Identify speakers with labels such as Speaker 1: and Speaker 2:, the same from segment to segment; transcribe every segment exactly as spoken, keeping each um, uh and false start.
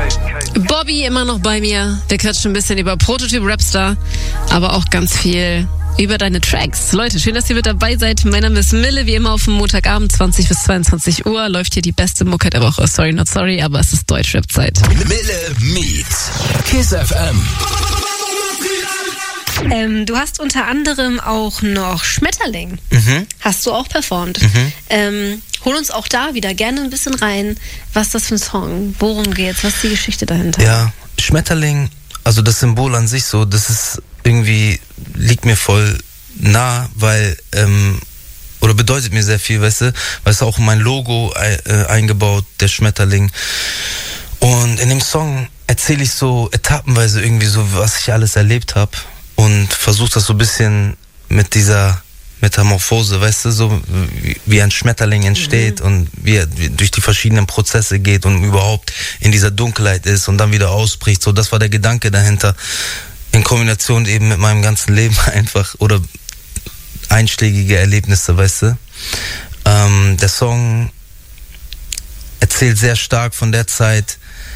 Speaker 1: Bobby immer noch bei mir. Wir quatschen ein bisschen über Prototyp Rapstar, aber auch ganz viel über deine Tracks. Leute, schön, dass ihr mit dabei seid. Mein Name ist Mille, wie immer auf dem Montagabend, zwanzig bis zweiundzwanzig Uhr. Läuft hier die beste Mucke der Woche. Sorry, not sorry, aber es ist Deutschrap-Zeit.
Speaker 2: Mille meets Kiss F M.
Speaker 1: Ähm, du hast unter anderem auch noch Schmetterling.
Speaker 3: Mhm.
Speaker 1: Hast du auch performt.
Speaker 3: Mhm.
Speaker 1: Ähm, hol uns auch da wieder gerne ein bisschen rein. Was ist das für ein Song? Worum geht's? Was ist die Geschichte dahinter?
Speaker 3: Ja, Schmetterling, also das Symbol an sich so, das ist irgendwie, liegt mir voll nah, weil, ähm, oder bedeutet mir sehr viel, weißt du, weil es auch in mein Logo äh, eingebaut, der Schmetterling. Und in dem Song erzähle ich so etappenweise irgendwie so, was ich alles erlebt habe. Und versucht das so ein bisschen mit dieser Metamorphose, weißt du, so wie, wie ein Schmetterling entsteht, mhm. und wie er wie durch die verschiedenen Prozesse geht und überhaupt in dieser Dunkelheit ist und dann wieder ausbricht. So, das war der Gedanke dahinter. In Kombination eben mit meinem ganzen Leben einfach, oder einschlägige Erlebnisse, weißt du. Ähm, der Song erzählt sehr stark von der Zeit,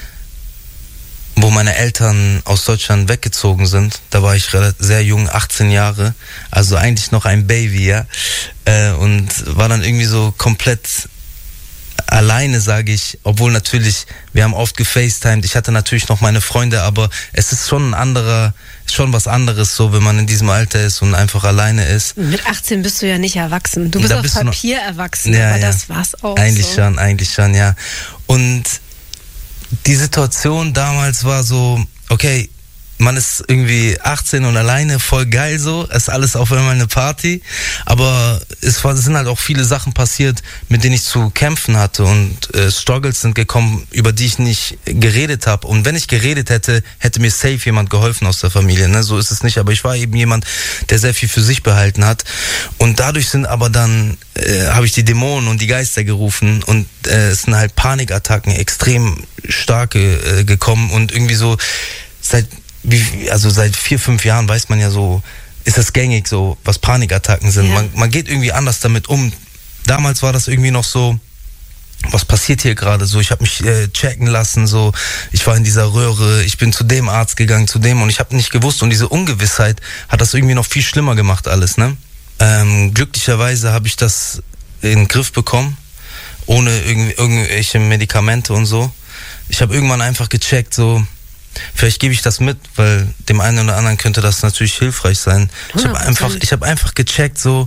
Speaker 3: wo meine Eltern aus Deutschland weggezogen sind. Da war ich sehr jung, achtzehn Jahre, also eigentlich noch ein Baby, ja, äh, und war dann irgendwie so komplett alleine, sage ich, obwohl natürlich, wir haben oft gefacetimed, ich hatte natürlich noch meine Freunde, aber es ist schon ein anderer, schon was anderes so, wenn man in diesem Alter ist und einfach alleine ist.
Speaker 1: Mit achtzehn bist du ja nicht erwachsen, du bist auf
Speaker 3: bist
Speaker 1: Papier noch erwachsen,
Speaker 3: ja,
Speaker 1: aber
Speaker 3: ja.
Speaker 1: das war's auch
Speaker 3: Eigentlich
Speaker 1: so.
Speaker 3: schon, eigentlich schon, ja. Und die Situation damals war so, okay, man ist irgendwie achtzehn und alleine, voll geil so, es ist alles auf einmal eine Party, aber es, war, es sind halt auch viele Sachen passiert, mit denen ich zu kämpfen hatte, und äh, Struggles sind gekommen, über die ich nicht geredet habe, und wenn ich geredet hätte, hätte mir safe jemand geholfen aus der Familie, ne? So ist es nicht, aber ich war eben jemand, der sehr viel für sich behalten hat, und dadurch sind aber dann, äh, habe ich die Dämonen und die Geister gerufen, und äh, es sind halt Panikattacken extrem starke äh, gekommen, und irgendwie so seit Wie, also seit vier, fünf Jahren weiß man ja so, ist das gängig so, was Panikattacken sind. Ja. Man, man geht irgendwie anders damit um. Damals war das irgendwie noch so, was passiert hier gerade so? Ich habe mich äh, checken lassen, so, ich war in dieser Röhre, ich bin zu dem Arzt gegangen, zu dem, und ich habe nicht gewusst, und diese Ungewissheit hat das irgendwie noch viel schlimmer gemacht alles, ne? Ähm, glücklicherweise habe ich das in den Griff bekommen, ohne irgendwie, irgendwelche Medikamente und so. Ich habe irgendwann einfach gecheckt, so, vielleicht gebe ich das mit, weil dem einen oder anderen könnte das natürlich hilfreich sein. Ich habe einfach, ich habe einfach gecheckt, so,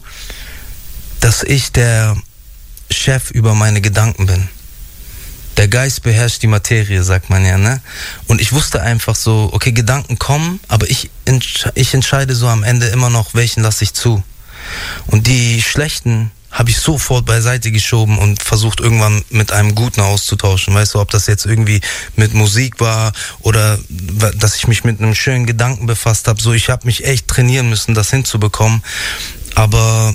Speaker 3: dass ich der Chef über meine Gedanken bin. Der Geist beherrscht die Materie, sagt man ja, ne? Und ich wusste einfach so, okay, Gedanken kommen, aber ich, entsch- ich entscheide so am Ende immer noch, welchen lasse ich zu. Und die schlechten habe ich sofort beiseite geschoben und versucht, irgendwann mit einem Guten auszutauschen. Weißt du, ob das jetzt irgendwie mit Musik war oder dass ich mich mit einem schönen Gedanken befasst habe. So, ich habe mich echt trainieren müssen, das hinzubekommen. Aber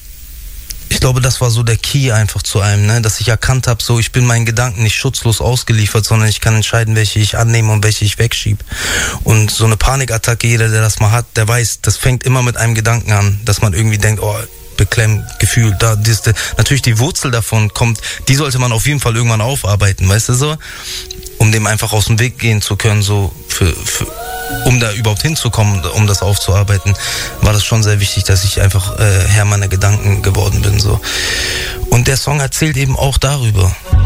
Speaker 3: ich glaube, das war so der Key einfach zu einem, ne? Dass ich erkannt habe, so, ich bin meinen Gedanken nicht schutzlos ausgeliefert, sondern ich kann entscheiden, welche ich annehme und welche ich wegschiebe. Und so eine Panikattacke, jeder, der das mal hat, der weiß, das fängt immer mit einem Gedanken an, dass man irgendwie denkt, oh, beklemmt, Gefühl, da, das, natürlich die Wurzel davon kommt, die sollte man auf jeden Fall irgendwann aufarbeiten, weißt du so, um dem einfach aus dem Weg gehen zu können, so, für, für, um da überhaupt hinzukommen, um das aufzuarbeiten, war das schon sehr wichtig, dass ich einfach äh, Herr meiner Gedanken geworden bin, so. Und der Song erzählt eben auch darüber.